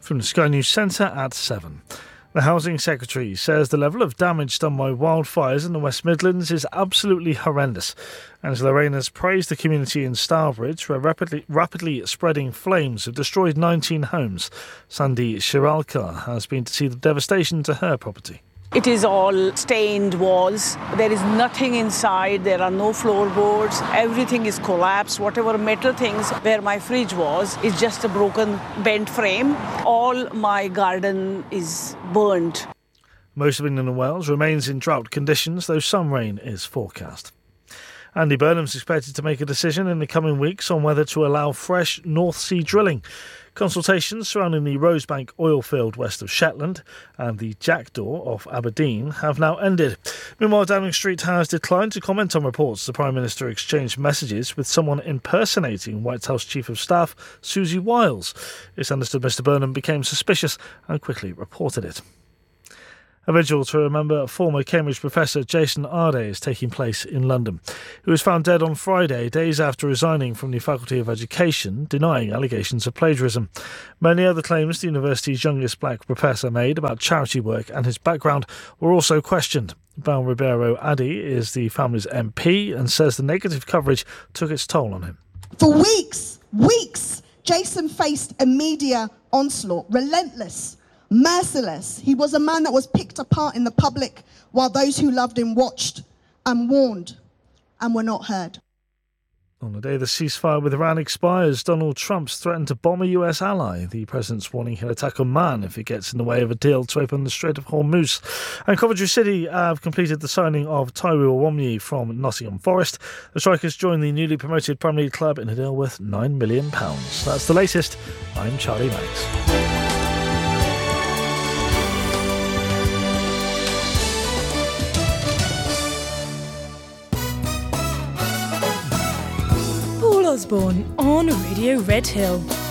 From the Sky News Centre at 7. The Housing Secretary says the level of damage done by wildfires in the West Midlands is absolutely horrendous. Angela Rayner's praised the community in Stourbridge, where rapidly spreading flames have destroyed 19 homes. Sandy Shiralkar has been to see the devastation to her property. It is all stained walls. There is nothing inside. There are no floorboards. Everything is collapsed. Whatever metal things where my fridge was is just a broken, bent frame. All my garden is burned. Most of England and Wales remains in drought conditions, though some rain is forecast. Andy Burnham's expected to make a decision in the coming weeks on whether to allow fresh North Sea drilling. Consultations surrounding the Rosebank oil field west of Shetland and the Jackdaw off Aberdeen have now ended. Meanwhile, Downing Street has declined to comment on reports the Prime Minister exchanged messages with someone impersonating White House Chief of Staff Susie Wiles. It's understood Mr Burnham became suspicious and quickly reported it. A vigil to remember former Cambridge professor Jason Arde is taking place in London. He was found dead on Friday, days after resigning from the Faculty of Education, denying allegations of plagiarism. Many other claims the university's youngest black professor made about charity work and his background were also questioned. Bal Ribeiro Addy is the family's MP and says the negative coverage took its toll on him. For weeks, Jason faced a media onslaught, relentless, merciless. He was a man that was picked apart in the public while those who loved him watched and warned and were not heard. On the day the ceasefire with Iran expires, Donald Trump's threatened to bomb a US ally. The president's warning he'll attack Oman if it gets in the way of a deal to open the Strait of Hormuz. And Coventry City have completed the signing of Taiwo Awoniyi from Nottingham Forest. The Strikers join the newly promoted Premier League club in a deal worth £9 million. That's the latest. I'm Charlie Max. Osborne on Radio Red Hill.